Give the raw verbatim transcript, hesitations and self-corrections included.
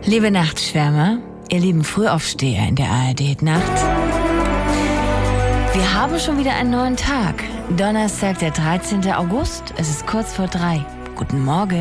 Liebe Nachtschwärmer, ihr lieben Frühaufsteher in der A R D-Nacht. Wir haben schon wieder einen neuen Tag. Donnerstag, der dreizehnten August. Es ist kurz vor drei. Guten Morgen.